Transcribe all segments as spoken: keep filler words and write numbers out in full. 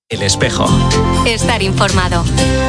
El Espejo. Estar informado.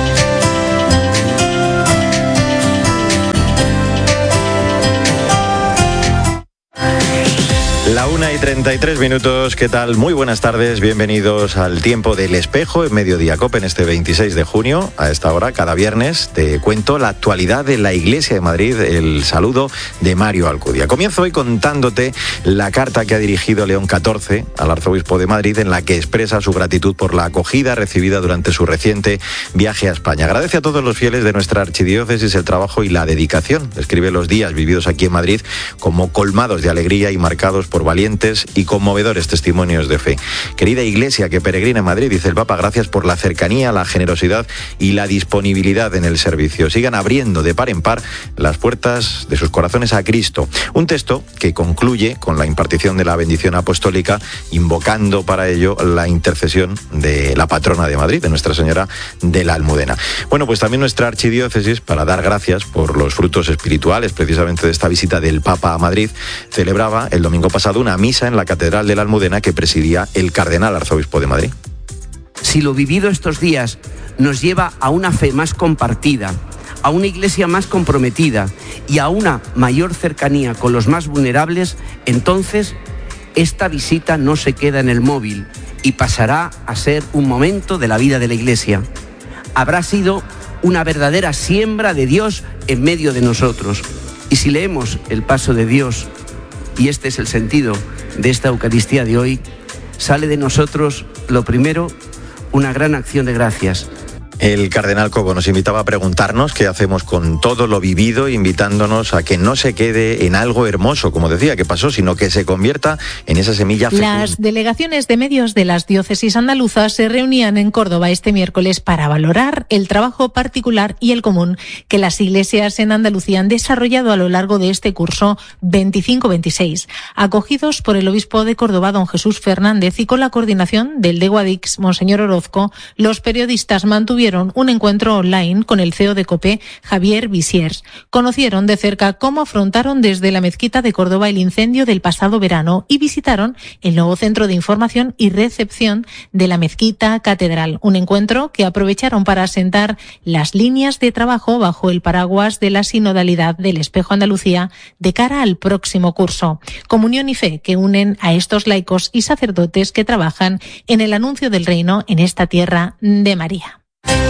La una y treinta y tres minutos, ¿qué tal? Muy buenas tardes, bienvenidos al Tiempo del Espejo en Mediodía Cope en este veintiséis de junio. A esta hora, cada viernes, te cuento la actualidad de la Iglesia de Madrid, el saludo de Mario Alcudia. Comienzo hoy contándote la carta que ha dirigido León catorce al arzobispo de Madrid, en la que expresa su gratitud por la acogida recibida durante su reciente viaje a España. Agradece a todos los fieles de nuestra archidiócesis el trabajo y la dedicación. Describe los días vividos aquí en Madrid como colmados de alegría y marcados por valientes y conmovedores testimonios de fe. Querida Iglesia que peregrina en Madrid, dice el Papa, gracias por la cercanía, la generosidad y la disponibilidad en el servicio. Sigan abriendo de par en par las puertas de sus corazones a Cristo. Un texto que concluye con la impartición de la bendición apostólica, invocando para ello la intercesión de la patrona de Madrid, de Nuestra Señora de la Almudena. Bueno, pues también nuestra archidiócesis, para dar gracias por los frutos espirituales precisamente de esta visita del Papa a Madrid, celebraba el domingo pasado una misa en la Catedral de la Almudena que presidía el cardenal arzobispo de Madrid. Si lo vivido estos días nos lleva a una fe más compartida, a una iglesia más comprometida y a una mayor cercanía con los más vulnerables, entonces esta visita no se queda en el móvil y pasará a ser un momento de la vida de la iglesia. Habrá sido una verdadera siembra de Dios en medio de nosotros. Y si leemos el paso de Dios, y este es el sentido de esta Eucaristía de hoy, sale de nosotros, lo primero, una gran acción de gracias. El cardenal Cobo nos invitaba a preguntarnos qué hacemos con todo lo vivido, invitándonos a que no se quede en algo hermoso, como decía, que pasó, sino que se convierta en esa semilla fecunda. Las delegaciones de medios de las diócesis andaluzas se reunían en Córdoba este miércoles para valorar el trabajo particular y el común que las iglesias en Andalucía han desarrollado a lo largo de este curso veinticinco veintiséis. Acogidos por el obispo de Córdoba, don Jesús Fernández, y con la coordinación del de Guadix, monseñor Orozco, los periodistas mantuvieron un encuentro online con el C E O de COPE, Javier Visiers. Conocieron de cerca cómo afrontaron desde la mezquita de Córdoba el incendio del pasado verano y visitaron el nuevo centro de información y recepción de la mezquita catedral. Un encuentro que aprovecharon para asentar las líneas de trabajo bajo el paraguas de la sinodalidad del Espejo Andalucía de cara al próximo curso. Comunión y fe que unen a estos laicos y sacerdotes que trabajan en el anuncio del reino en esta tierra de María.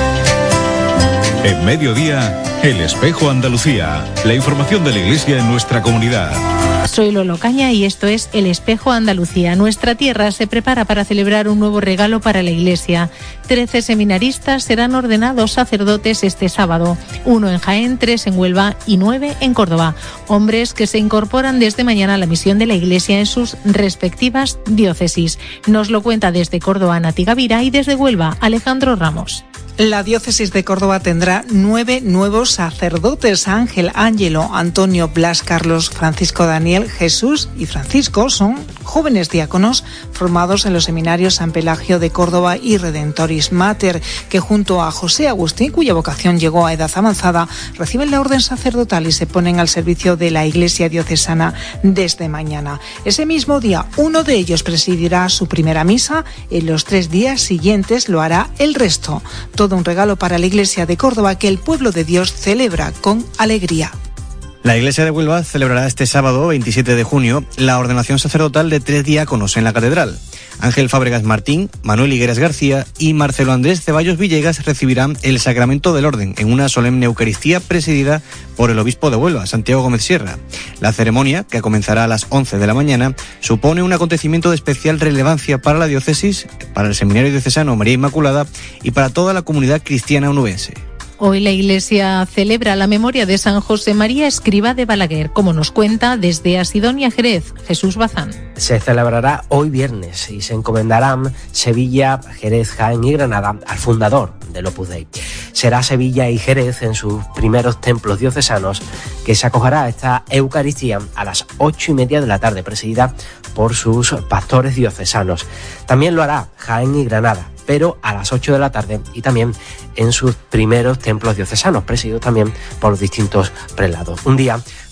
En Mediodía, El Espejo Andalucía. La información de la Iglesia en nuestra comunidad. Soy Lolo Caña y esto es El Espejo Andalucía. Nuestra tierra se prepara para celebrar un nuevo regalo para la Iglesia. Trece seminaristas serán ordenados sacerdotes este sábado. Uno en Jaén, tres en Huelva y nueve en Córdoba. Hombres que se incorporan desde mañana a la misión de la Iglesia en sus respectivas diócesis. Nos lo cuenta desde Córdoba Nati Gavira y desde Huelva Alejandro Ramos. La diócesis de Córdoba tendrá nueve nuevos sacerdotes: Ángel, Ángelo, Antonio, Blas, Carlos, Francisco, Daniel, Jesús y Francisco. Son jóvenes diáconos formados en los seminarios San Pelagio de Córdoba y Redentoris Mater, que junto a José Agustín, cuya vocación llegó a edad avanzada, reciben la orden sacerdotal y se ponen al servicio de la Iglesia diocesana desde mañana. Ese mismo día, uno de ellos presidirá su primera misa. En los tres días siguientes lo hará el resto. Todo un regalo para la Iglesia de Córdoba que el pueblo de Dios celebra con alegría. La Iglesia de Huelva celebrará este sábado, veintisiete de junio, la ordenación sacerdotal de tres diáconos en la catedral. Ángel Fábregas Martín, Manuel Higueras García y Marcelo Andrés Ceballos Villegas recibirán el sacramento del orden en una solemne Eucaristía presidida por el obispo de Huelva, Santiago Gómez Sierra. La ceremonia, que comenzará a las once de la mañana, supone un acontecimiento de especial relevancia para la diócesis, para el Seminario Diocesano María Inmaculada y para toda la comunidad cristiana onubense. Hoy la Iglesia celebra la memoria de San José María Escrivá de Balaguer, como nos cuenta desde Asidonia, Jerez, Jesús Bazán. Se celebrará hoy viernes y se encomendarán Sevilla, Jerez, Jaén y Granada al fundador del Opus Dei. Será Sevilla y Jerez en sus primeros templos diocesanos que se acogerá a esta Eucaristía a las ocho y media de la tarde, presidida por sus pastores diocesanos. También lo hará Jaén y Granada, pero a las ocho de la tarde y también en sus primeros templos diocesanos, presididos también por los distintos prelados. Un día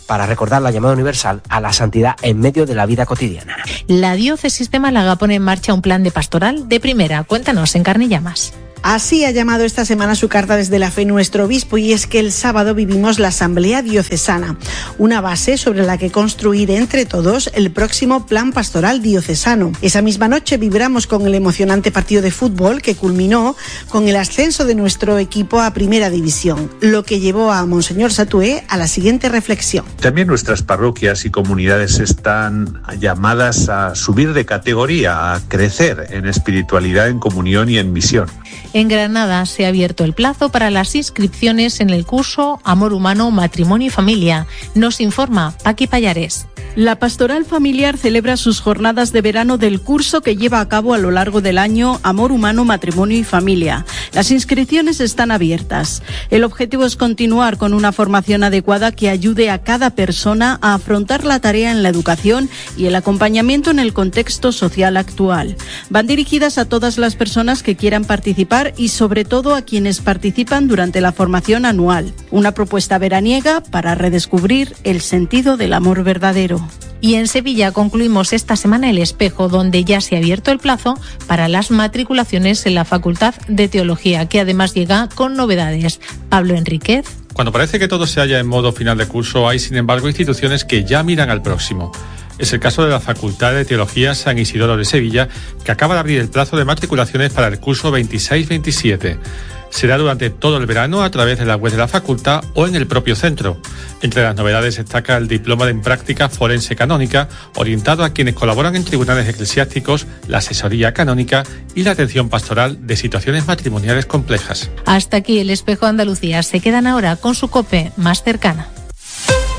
para recordar la llamada universal a la santidad en medio de la vida cotidiana. La diócesis de Málaga pone en marcha un plan de pastoral de primera. Cuéntanos en Carne y Llamas. Así ha llamado esta semana su carta desde la fe nuestro obispo, y es que el sábado vivimos la Asamblea Diocesana, una base sobre la que construir entre todos el próximo plan pastoral diocesano. Esa misma noche vibramos con el emocionante partido de fútbol que culminó con el ascenso de nuestro equipo a Primera División, lo que llevó a Monseñor Satué a la siguiente reflexión. También nuestras parroquias y comunidades están llamadas a subir de categoría, a crecer en espiritualidad, en comunión y en misión. En Granada se ha abierto el plazo para las inscripciones en el curso Amor Humano, Matrimonio y Familia. Nos informa Paqui Payares. La Pastoral Familiar celebra sus jornadas de verano del curso que lleva a cabo a lo largo del año Amor Humano, Matrimonio y Familia. Las inscripciones están abiertas. El objetivo es continuar con una formación adecuada que ayude a cada persona a afrontar la tarea en la educación y el acompañamiento en el contexto social actual. Van dirigidas a todas las personas que quieran participar y sobre todo a quienes participan durante la formación anual. Una propuesta veraniega para redescubrir el sentido del amor verdadero. Y en Sevilla concluimos esta semana el espejo, donde ya se ha abierto el plazo para las matriculaciones en la Facultad de Teología, que además llega con novedades. Pablo Enríquez. Cuando parece que todo se halla en modo final de curso, hay sin embargo instituciones que ya miran al próximo. Es el caso de la Facultad de Teología San Isidoro de Sevilla, que acaba de abrir el plazo de matriculaciones para el curso veintiséis veintisiete. Será durante todo el verano a través de la web de la facultad o en el propio centro. Entre las novedades destaca el diploma en práctica forense canónica, orientado a quienes colaboran en tribunales eclesiásticos, la asesoría canónica y la atención pastoral de situaciones matrimoniales complejas. Hasta aquí el Espejo Andalucía. Se quedan ahora con su COPE más cercana.